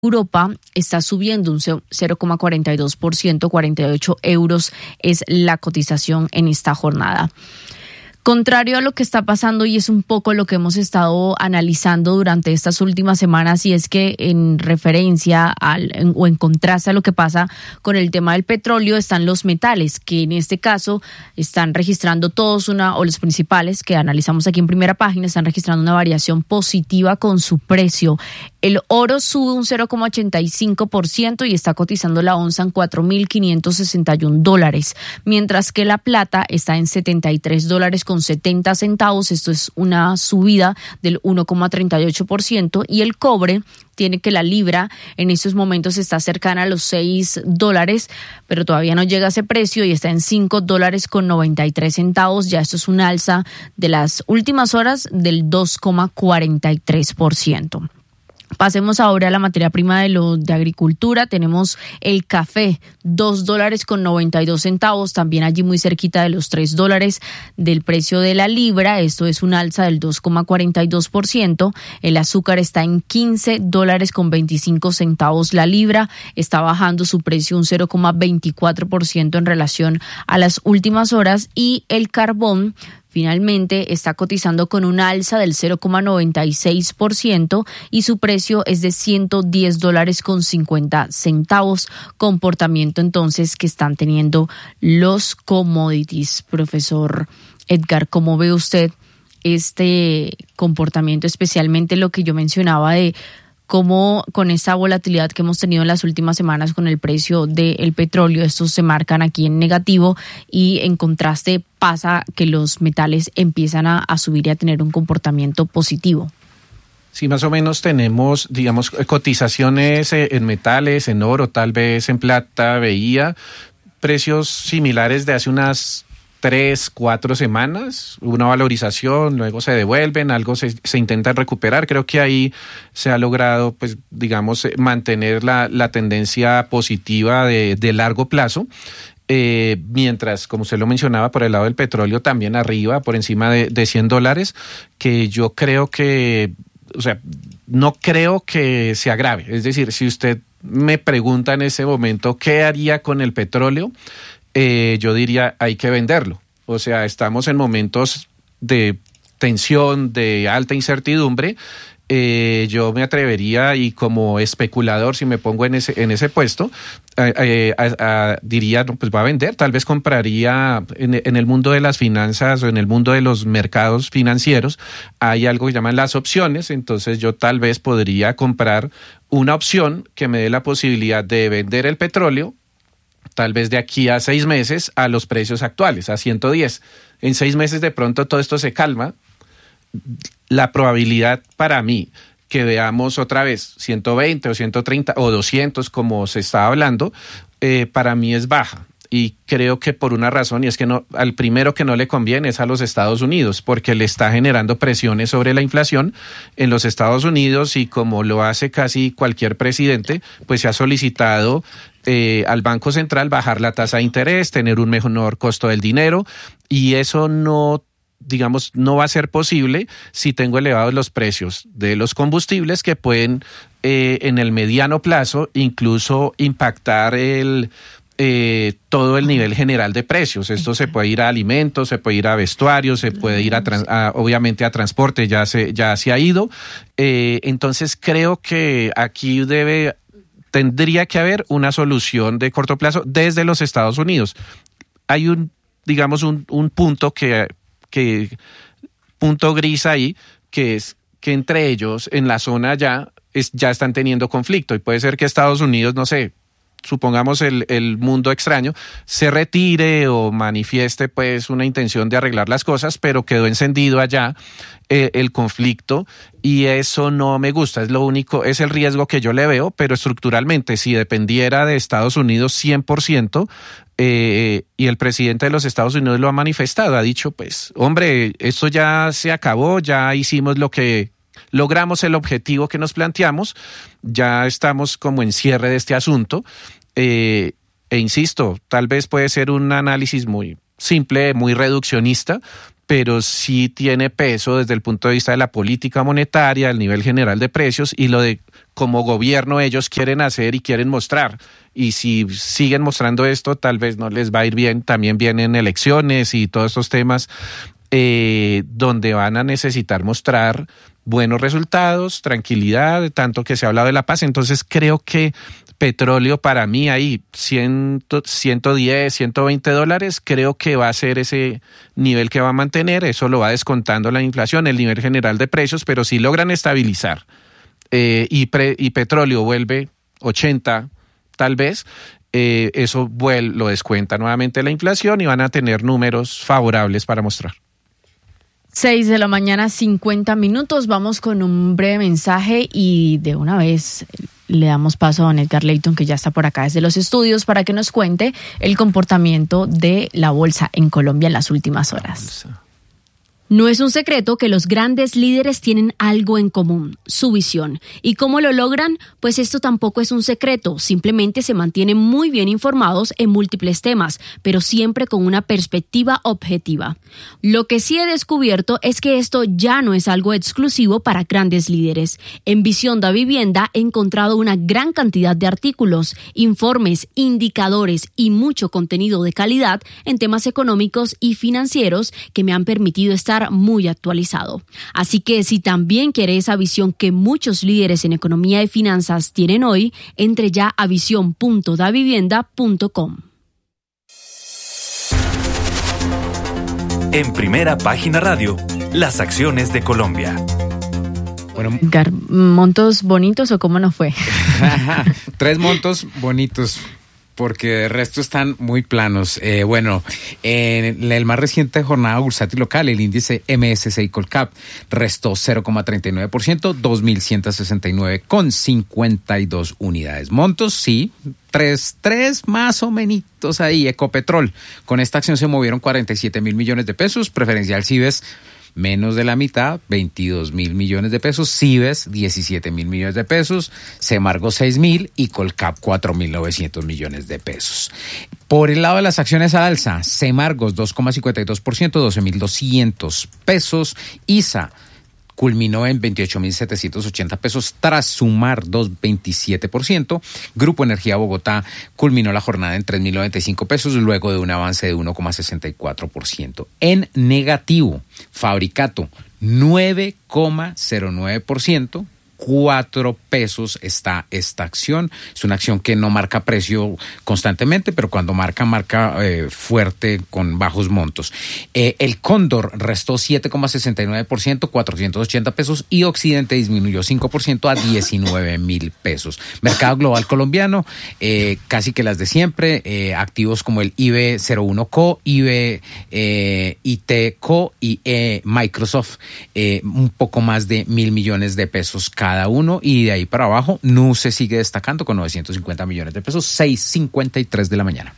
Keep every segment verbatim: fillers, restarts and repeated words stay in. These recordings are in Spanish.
Europa está subiendo un cero coma cuarenta y dos por ciento, cuarenta y ocho euros es la cotización en esta jornada. Contrario a lo que está pasando, y es un poco lo que hemos estado analizando durante estas últimas semanas, y es que en referencia al, en, o en contraste a lo que pasa con el tema del petróleo, están los metales, que en este caso están registrando todos una, o los principales que analizamos aquí en Primera Página, están registrando una variación positiva con su precio. El oro sube un cero coma ochenta y cinco por ciento y está cotizando la onza en cuatro mil quinientos sesenta y un dólares, mientras que la plata está en setenta y tres dólares con setenta centavos. Esto es una subida del uno coma treinta y ocho por ciento, y el cobre tiene que la libra en estos momentos está cercana a los seis dólares, pero todavía no llega a ese precio y está en cinco dólares con noventa y tres centavos. Ya esto es un alza de las últimas horas del dos coma cuarenta y tres por ciento. Pasemos ahora a la materia prima de lo de agricultura. Tenemos el café, dos dólares con noventa y dos centavos, también allí muy cerquita de los tres dólares del precio de la libra. Esto es un alza del dos coma cuarenta y dos por ciento. El azúcar está en quince dólares con veinticinco centavos la libra. Está bajando su precio un cero coma veinticuatro por ciento en relación a las últimas horas. Y el carbón finalmente está cotizando con un alza del cero coma noventa y seis por ciento y su precio es de ciento diez dólares con cincuenta centavos. Comportamiento entonces que están teniendo los commodities. Profesor Edgar, ¿cómo ve usted este comportamiento, especialmente lo que yo mencionaba de cómo con esta volatilidad que hemos tenido en las últimas semanas con el precio del petróleo, estos se marcan aquí en negativo, y en contraste pasa que los metales empiezan a, a subir y a tener un comportamiento positivo? Sí, más o menos tenemos, digamos, cotizaciones en metales, en oro, tal vez en plata, veía precios similares de hace unas tres, cuatro semanas, una valorización, luego se devuelven, algo se, se intentan recuperar. Creo que ahí se ha logrado, pues, digamos, mantener la, la tendencia positiva de, de largo plazo. Eh, mientras, como usted lo mencionaba, por el lado del petróleo también arriba, por encima de, de cien dólares, que yo creo que, o sea, no creo que se agrave. Es decir, si usted me pregunta en ese momento qué haría con el petróleo, Eh, yo diría hay que venderlo. O sea, estamos en momentos de tensión, de alta incertidumbre. Eh, yo me atrevería, y como especulador, si me pongo en ese en ese puesto, eh, eh, a, a, diría, no, pues va a vender. Tal vez compraría en, en el mundo de las finanzas o en el mundo de los mercados financieros. Hay algo que llaman las opciones. Entonces yo tal vez podría comprar una opción que me dé la posibilidad de vender el petróleo, tal vez de aquí a seis meses, a los precios actuales, a ciento diez. En seis meses de pronto todo esto se calma. La probabilidad para mí que veamos otra vez ciento veinte o ciento treinta o doscientos, como se estaba hablando, eh, para mí es baja. Y creo que por una razón, y es que no, al primero que no le conviene es a los Estados Unidos, porque le está generando presiones sobre la inflación en los Estados Unidos, y como lo hace casi cualquier presidente, pues se ha solicitado eh, al Banco Central bajar la tasa de interés, tener un menor costo del dinero, y eso no, digamos, no va a ser posible si tengo elevados los precios de los combustibles, que pueden eh, en el mediano plazo incluso impactar el Eh, todo el nivel general de precios. Esto se puede ir a alimentos, se puede ir a vestuarios, se puede ir a, trans, a obviamente a transporte, ya se, ya se ha ido. Eh, entonces creo que aquí debe, tendría que haber una solución de corto plazo desde los Estados Unidos. Hay un, digamos, un, un punto que, que, punto gris ahí, que es que entre ellos, en la zona ya, es, ya están teniendo conflicto, y puede ser que Estados Unidos, no sé, supongamos el, el mundo extraño, se retire o manifieste pues una intención de arreglar las cosas, pero quedó encendido allá eh, el conflicto, y eso no me gusta. Es lo único, es el riesgo que yo le veo, pero estructuralmente, si dependiera de Estados Unidos cien por ciento, eh, y el presidente de los Estados Unidos lo ha manifestado, ha dicho, pues, hombre, esto ya se acabó, ya hicimos lo que logramos, el objetivo que nos planteamos, ya estamos como en cierre de este asunto, eh, e insisto, tal vez puede ser un análisis muy simple, muy reduccionista, pero sí tiene peso desde el punto de vista de la política monetaria, el nivel general de precios y lo de como gobierno ellos quieren hacer y quieren mostrar. Y si siguen mostrando esto, tal vez no les va a ir bien. También vienen elecciones y todos estos temas eh, donde van a necesitar mostrar buenos resultados, tranquilidad, tanto que se ha hablado de la paz. Entonces creo que petróleo para mí ahí cien, ciento diez, ciento veinte dólares, creo que va a ser ese nivel que va a mantener. Eso lo va descontando la inflación, el nivel general de precios, pero si logran estabilizar eh, y, pre, y petróleo vuelve ochenta tal vez, eh, eso vuel, lo descuenta nuevamente la inflación y van a tener números favorables para mostrar. Seis de la mañana, cincuenta minutos. Vamos con un breve mensaje y de una vez le damos paso a don Edgar Leyton, que ya está por acá desde los estudios, para que nos cuente el comportamiento de la bolsa en Colombia en las últimas horas. No es un secreto que los grandes líderes tienen algo en común, su visión. ¿Y cómo lo logran? Pues esto tampoco es un secreto, simplemente se mantienen muy bien informados en múltiples temas, pero siempre con una perspectiva objetiva. Lo que sí he descubierto es que esto ya no es algo exclusivo para grandes líderes. En Visión da Vivienda he encontrado una gran cantidad de artículos, informes, indicadores y mucho contenido de calidad en temas económicos y financieros que me han permitido estar muy actualizado. Así que si también quiere esa visión que muchos líderes en economía y finanzas tienen hoy, entre ya a visión punto da vivienda punto com. En Primera Página Radio, las acciones de Colombia. Bueno, ¿montos bonitos o cómo nos fue? Tres montos bonitos, porque de resto están muy planos. Eh, bueno, en el más reciente jornada bursátil local, el índice M S C I Colcap restó cero coma treinta y nueve por ciento, dos mil ciento sesenta y nueve con cincuenta y dos unidades. Montos, sí, tres, tres más o menos ahí. Ecopetrol, con esta acción se movieron cuarenta y siete mil millones de pesos, preferencial Cibes, menos de la mitad, veintidós mil millones de pesos, Cibes, diecisiete mil millones de pesos, Semargo, seis mil y Colcap, cuatro mil novecientos millones de pesos. Por el lado de las acciones al alza, Semargos, dos coma cincuenta y dos por ciento, doce mil doscientos pesos, I S A culminó en veintiocho mil setecientos ochenta pesos tras sumar dos coma veintisiete por ciento. Grupo Energía Bogotá culminó la jornada en tres mil noventa y cinco pesos luego de un avance de uno coma sesenta y cuatro por ciento. En negativo, Fabricato, nueve coma cero nueve por ciento. Cuatro pesos está esta acción. Es una acción que no marca precio constantemente, pero cuando marca, marca eh, fuerte con bajos montos. Eh, el Cóndor restó siete coma sesenta y nueve por ciento, cuatrocientos ochenta pesos, y Occidente disminuyó cinco por ciento a diecinueve mil pesos. Mercado global colombiano, eh, casi que las de siempre, eh, activos como el I B cero uno Co, I B eh, I T Co y eh, Microsoft, eh, un poco más de mil millones de pesos cada cada uno, y de ahí para abajo N U se sigue destacando con novecientos cincuenta millones de pesos, seis cincuenta y tres de la mañana.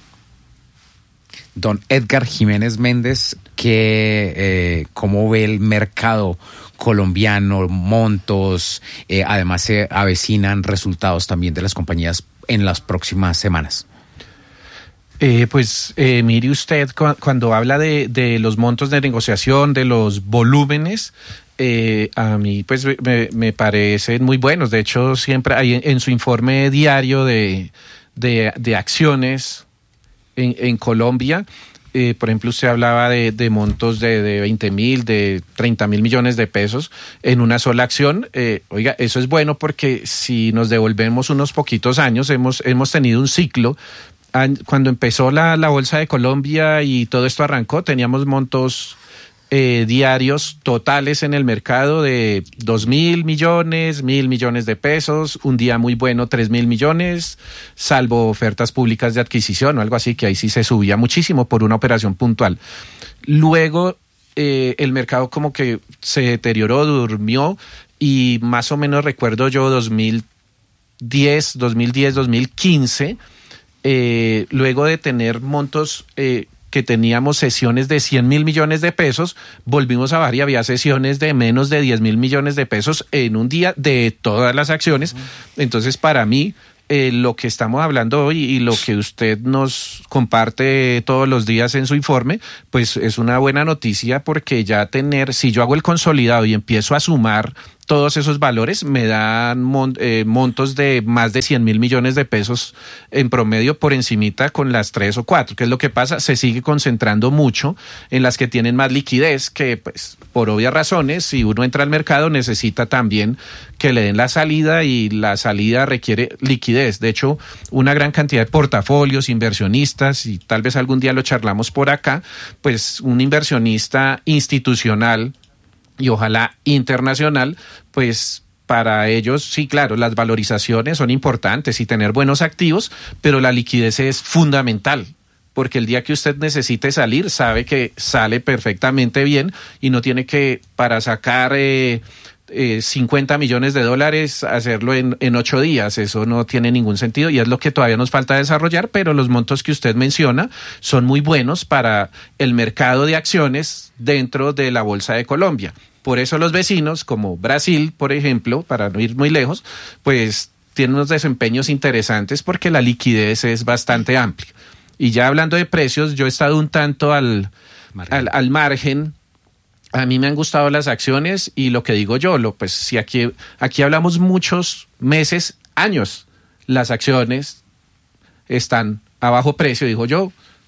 Don Edgar Jiménez Méndez, que eh, ¿cómo ve el mercado colombiano, montos? Eh, además se avecinan resultados también de las compañías en las próximas semanas. Eh, pues eh, mire usted, cu- cuando habla de, de los montos de negociación, de los volúmenes, eh, a mí pues me, me parecen muy buenos. De hecho, siempre hay en, en su informe diario de, de, de acciones en, en Colombia, eh, por ejemplo, usted hablaba de, de montos de, de veinte mil, de treinta mil millones de pesos en una sola acción. Eh, oiga, eso es bueno porque si nos devolvemos unos poquitos años, hemos, hemos tenido un ciclo. Cuando empezó la, la Bolsa de Colombia y todo esto arrancó, teníamos montos eh, diarios totales en el mercado de dos mil millones, mil millones de pesos, un día muy bueno tres mil millones, salvo ofertas públicas de adquisición o algo así, que ahí sí se subía muchísimo por una operación puntual. Luego eh, el mercado como que se deterioró, durmió, y más o menos recuerdo yo dos mil diez, dos mil diez, dos mil quince... Eh, luego de tener montos eh, que teníamos sesiones de cien mil millones de pesos, volvimos a bajar y había sesiones de menos de diez mil millones de pesos en un día de todas las acciones. Entonces, para mí, eh, lo que estamos hablando hoy y lo que usted nos comparte todos los días en su informe, pues es una buena noticia, porque ya tener, si yo hago el consolidado y empiezo a sumar todos esos valores, me dan mon, eh, montos de más de cien mil millones de pesos en promedio por encimita con las tres o cuatro. ¿Qué es lo que pasa? Se sigue concentrando mucho en las que tienen más liquidez, que pues por obvias razones, si uno entra al mercado necesita también que le den la salida, y la salida requiere liquidez. De hecho, una gran cantidad de portafolios, inversionistas, y tal vez algún día lo charlamos por acá, pues un inversionista institucional y ojalá internacional, pues para ellos, sí, claro, las valorizaciones son importantes y tener buenos activos, pero la liquidez es fundamental, porque el día que usted necesite salir, sabe que sale perfectamente bien y no tiene que, para sacar eh, eh, cincuenta millones de dólares, hacerlo en, en ocho días. Eso no tiene ningún sentido y es lo que todavía nos falta desarrollar, pero los montos que usted menciona son muy buenos para el mercado de acciones dentro de la Bolsa de Colombia. Por eso los vecinos, como Brasil, por ejemplo, para no ir muy lejos, pues tienen unos desempeños interesantes porque la liquidez es bastante amplia. Y ya hablando de precios, yo he estado un tanto al margen. Al, al margen. A mí me han gustado las acciones y lo que digo yo, lo, pues si aquí, aquí hablamos muchos meses, años, las acciones están a bajo precio, digo yo,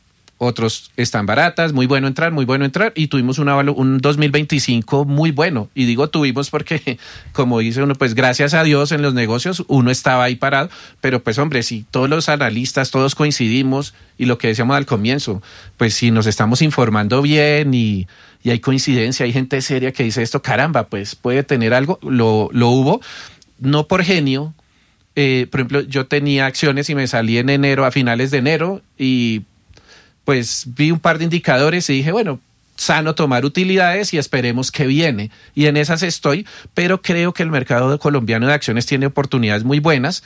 otros están baratas, muy bueno entrar, muy bueno entrar, y tuvimos una, un dos mil veinticinco muy bueno, y digo tuvimos porque, como dice uno, pues gracias a Dios en los negocios uno estaba ahí parado, pero pues hombre, si todos los analistas, todos coincidimos, y lo que decíamos al comienzo, pues si nos estamos informando bien y, y hay coincidencia, hay gente seria que dice esto, caramba, pues puede tener algo, lo, lo hubo, no por genio. Eh, por ejemplo, yo tenía acciones y me salí en enero, a finales de enero, y pues vi un par de indicadores y dije, bueno, sano tomar utilidades y esperemos qué viene. Y en esas estoy, pero creo que el mercado colombiano de acciones tiene oportunidades muy buenas,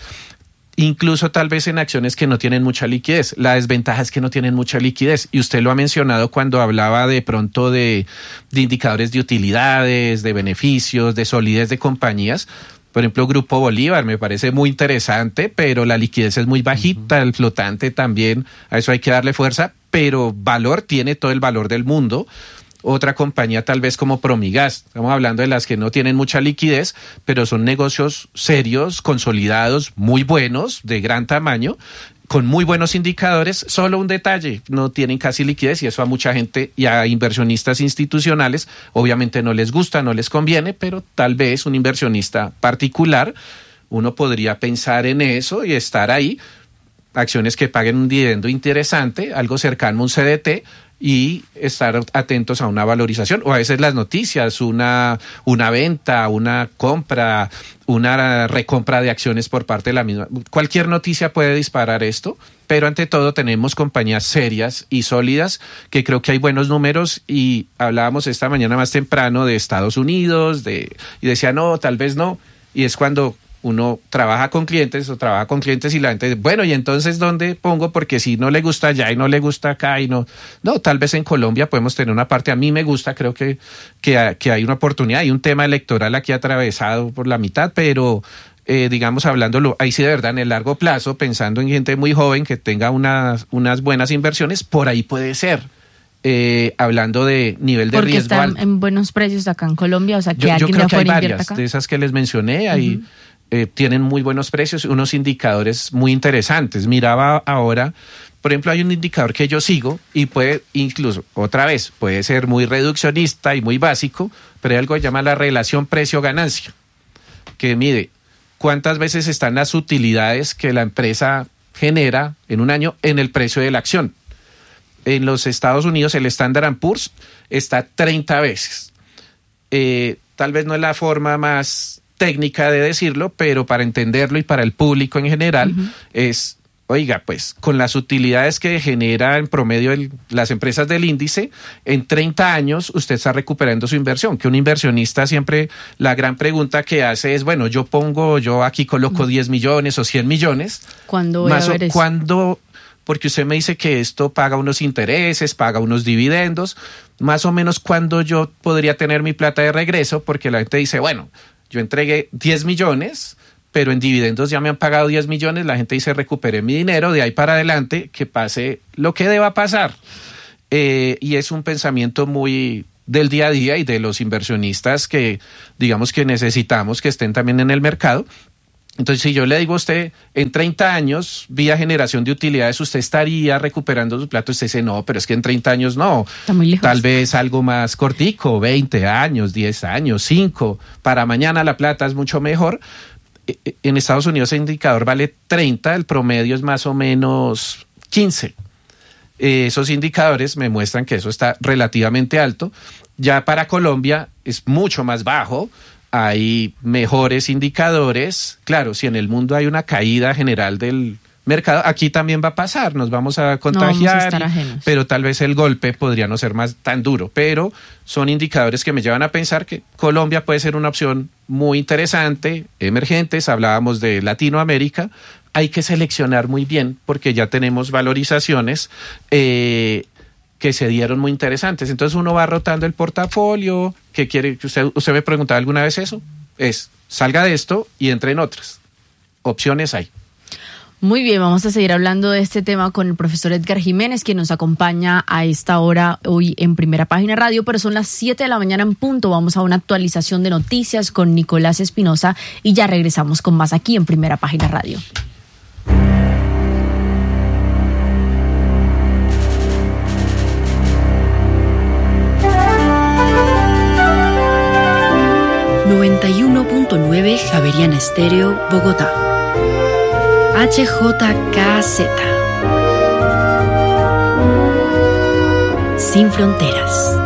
incluso tal vez en acciones que no tienen mucha liquidez. La desventaja es que no tienen mucha liquidez, y usted lo ha mencionado cuando hablaba de pronto de, de indicadores de utilidades, de beneficios, de solidez de compañías. Por ejemplo, Grupo Bolívar me parece muy interesante, pero la liquidez es muy bajita, uh-huh. El flotante también, a eso hay que darle fuerza, pero valor tiene todo el valor del mundo. Otra compañía tal vez como Promigas, estamos hablando de las que no tienen mucha liquidez, pero son negocios serios, consolidados, muy buenos, de gran tamaño, con muy buenos indicadores. Solo un detalle, no tienen casi liquidez, y eso a mucha gente y a inversionistas institucionales obviamente no les gusta, no les conviene, pero tal vez un inversionista particular, uno podría pensar en eso y estar ahí, acciones que paguen un dividendo interesante, algo cercano a un C D T, y estar atentos a una valorización, o a veces las noticias, una, una venta, una compra, una recompra de acciones por parte de la misma. Cualquier noticia puede disparar esto, pero ante todo tenemos compañías serias y sólidas que creo que hay buenos números, y hablábamos esta mañana más temprano de Estados Unidos, de, y decía no, tal vez no, y es cuando uno trabaja con clientes o trabaja con clientes y la gente dice, bueno, ¿y entonces dónde pongo? Porque si no le gusta allá y no le gusta acá y no, no, tal vez en Colombia podemos tener una parte, a mí me gusta, creo que, que, que hay una oportunidad, hay un tema electoral aquí atravesado por la mitad, pero eh, digamos, hablándolo, ahí sí de verdad en el largo plazo, pensando en gente muy joven que tenga unas, unas buenas inversiones, por ahí puede ser. Eh, hablando de nivel de porque riesgo están alto. En buenos precios acá en Colombia, o sea, que yo, alguien yo creo de que hay afuera varias invierta acá. de esas que les mencioné, ahí uh-huh. eh, tienen muy buenos precios, unos indicadores muy interesantes. Miraba ahora, por ejemplo, hay un indicador que yo sigo y puede, incluso, otra vez, puede ser muy reduccionista y muy básico, pero hay algo que se llama la relación precio-ganancia, que mide cuántas veces están las utilidades que la empresa genera en un año en el precio de la acción. En los Estados Unidos el Standard and Poor's está treinta veces. Eh, tal vez no es la forma más técnica de decirlo, pero para entenderlo y para el público en general, uh-huh. es, oiga, pues con las utilidades que genera en promedio el, las empresas del índice, en treinta años usted está recuperando su inversión. Que un inversionista siempre, la gran pregunta que hace es, bueno, yo pongo, yo aquí coloco uh-huh. diez millones o cien millones. ¿Cuándo voy más a ver o, eso? ¿Cuándo? Porque usted me dice que esto paga unos intereses, paga unos dividendos, más o menos cuándo yo podría tener mi plata de regreso, porque la gente dice, bueno, yo entregué diez millones, pero en dividendos ya me han pagado diez millones, la gente dice recuperé mi dinero, de ahí para adelante que pase lo que deba pasar. Eh, y es un pensamiento muy del día a día y de los inversionistas que digamos que necesitamos que estén también en el mercado. Entonces, si yo le digo a usted, en treinta años, vía generación de utilidades, usted estaría recuperando su plata, usted dice, no, pero es que en treinta años no. Está muy lejos. Tal vez algo más cortico, veinte años, diez años, cinco. Para mañana la plata es mucho mejor. En Estados Unidos el indicador vale treinta, el promedio es más o menos quince. Esos indicadores me muestran que eso está relativamente alto. Ya para Colombia es mucho más bajo. Hay mejores indicadores. Claro, si en el mundo hay una caída general del mercado, aquí también va a pasar, nos vamos a contagiar, no vamos a estar ajenos. Pero tal vez el golpe podría no ser más tan duro, pero son indicadores que me llevan a pensar que Colombia puede ser una opción muy interesante, emergentes, hablábamos de Latinoamérica, hay que seleccionar muy bien porque ya tenemos valorizaciones eh, que se dieron muy interesantes. Entonces uno va rotando el portafolio. ¿Qué quiere? ¿Usted, usted me preguntaba alguna vez eso? Es, salga de esto y entre en otras. Opciones hay. Muy bien, vamos a seguir hablando de este tema con el profesor Edgar Jiménez, quien nos acompaña a esta hora hoy en Primera Página Radio, pero son las siete de la mañana en punto. Vamos a una actualización de noticias con Nicolás Espinosa y ya regresamos con más aquí en Primera Página Radio. noventa y uno punto nueve Javeriana Estéreo, Bogotá. H J K Z. Sin fronteras.